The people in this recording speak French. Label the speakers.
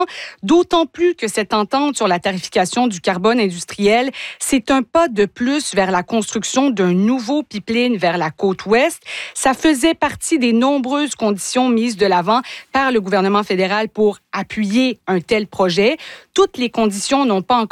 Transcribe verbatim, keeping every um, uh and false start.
Speaker 1: D'autant plus que cette entente sur la tarification du carbone industriel, c'est un pas de plus vers la construction d'un nouveau pipeline vers la côte ouest. Ça faisait partie des nombreuses conditions mises de l'avant par le gouvernement fédéral pour appuyer un tel projet. Toutes les conditions n'ont pas encore